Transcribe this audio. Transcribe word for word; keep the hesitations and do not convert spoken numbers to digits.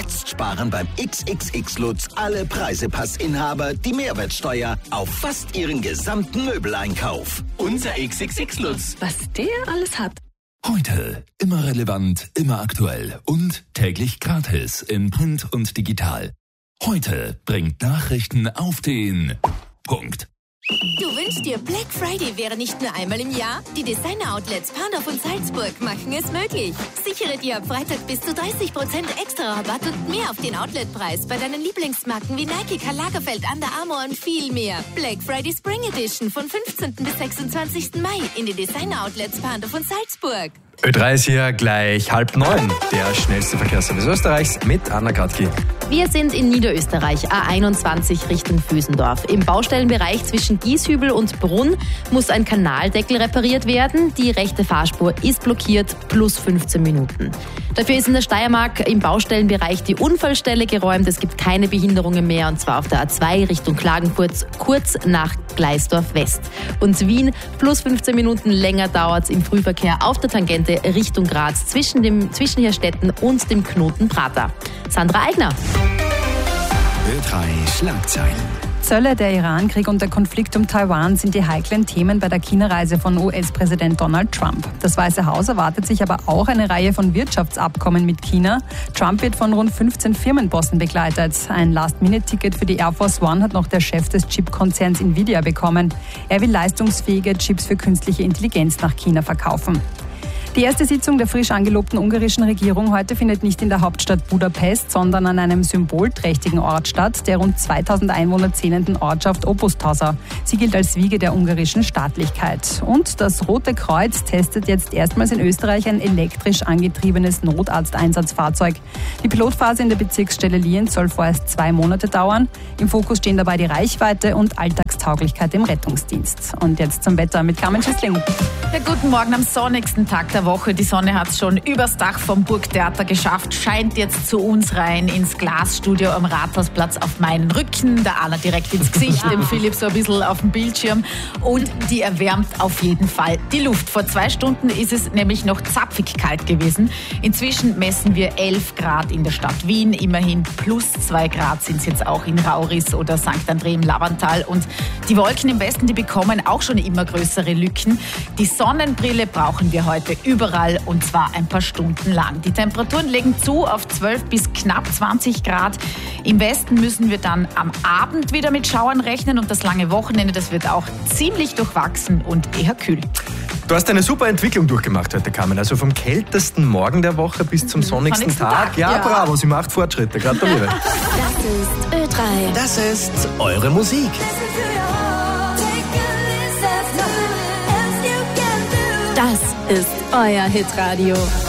Jetzt sparen beim X X X Lutz alle Preisepassinhaber die Mehrwertsteuer auf fast ihren gesamten Möbeleinkauf. Unser X X X Lutz. Was der alles hat. Heute immer relevant, immer aktuell und täglich gratis in Print und digital. Heute bringt Nachrichten auf den Punkt. Du wünschst dir, Black Friday wäre nicht nur einmal im Jahr? Die Designer-Outlets Pandorf und Salzburg machen es möglich. Sichere dir ab Freitag bis zu dreißig Prozent extra Rabatt und mehr auf den Outletpreis bei deinen Lieblingsmarken wie Nike, Karl Lagerfeld, Under Armour und viel mehr. Black Friday Spring Edition von fünfzehnten bis sechsundzwanzigsten Mai in den Designer-Outlets Pandorf und Salzburg. Ö drei ist hier gleich halb neun. Der schnellste Verkehrsservice Österreichs mit Anna Katki. Wir sind in Niederösterreich, A einundzwanzig Richtung Füßendorf. Im Baustellenbereich zwischen Gieshübel und Brunn muss ein Kanaldeckel repariert werden. Die rechte Fahrspur ist blockiert, plus fünfzehn Minuten. Dafür ist in der Steiermark im Baustellenbereich die Unfallstelle geräumt. Es gibt keine Behinderungen mehr, und zwar auf der A zwei Richtung Klagenfurt, kurz nach Gleisdorf West. Und Wien, plus fünfzehn Minuten länger dauert es im Frühverkehr auf der Tangente Richtung Graz zwischen dem Zwischenherstetten und dem Knoten Prater. Sandra Eigner. Ö drei Schlagzeilen. Zölle, der Iran-Krieg und der Konflikt um Taiwan sind die heiklen Themen bei der China-Reise von U S-Präsident Donald Trump. Das Weiße Haus erwartet sich aber auch eine Reihe von Wirtschaftsabkommen mit China. Trump wird von rund fünfzehn Firmenbossen begleitet. Ein Last-Minute-Ticket für die Air Force One hat noch der Chef des Chip-Konzerns Nvidia bekommen. Er will leistungsfähige Chips für künstliche Intelligenz nach China verkaufen. Die erste Sitzung der frisch angelobten ungarischen Regierung heute findet nicht in der Hauptstadt Budapest, sondern an einem symbolträchtigen Ort statt, der rund zweitausend Einwohner zählenden Ortschaft Opustasa. Sie gilt als Wiege der ungarischen Staatlichkeit. Und das Rote Kreuz testet jetzt erstmals in Österreich ein elektrisch angetriebenes Notarzteinsatzfahrzeug. Die Pilotphase in der Bezirksstelle Lienz soll vorerst zwei Monate dauern. Im Fokus stehen dabei die Reichweite und Alltagstauglichkeit im Rettungsdienst. Und jetzt zum Wetter mit Carmen Schüssling. Ja, guten Morgen am sonnigsten Tag der Woche. Die Sonne hat es schon übers Dach vom Burgtheater geschafft, scheint jetzt zu uns rein ins Glasstudio am Rathausplatz auf meinen Rücken, der Anna direkt ins Gesicht, dem Philipp so ein bisschen auf dem Bildschirm, und die erwärmt auf jeden Fall die Luft. Vor zwei Stunden ist es nämlich noch zapfig kalt gewesen. Inzwischen messen wir elf Grad in der Stadt Wien, immerhin plus zwei Grad sind es jetzt auch in Rauris oder Sankt André im Lavantal, und die Wolken im Westen, die bekommen auch schon immer größere Lücken. Die Sonnenbrille brauchen wir heute überall, und zwar ein paar Stunden lang. Die Temperaturen legen zu auf zwölf bis knapp zwanzig Grad. Im Westen müssen wir dann am Abend wieder mit Schauern rechnen, und das lange Wochenende, das wird auch ziemlich durchwachsen und eher kühl. Du hast eine super Entwicklung durchgemacht heute, Carmen. Also vom kältesten Morgen der Woche bis zum sonnigsten Tag. Tag. Ja, Ja, bravo, sie macht Fortschritte. Gratuliere. Das ist Ö drei. Das ist eure Musik. Das ist euer Hitradio.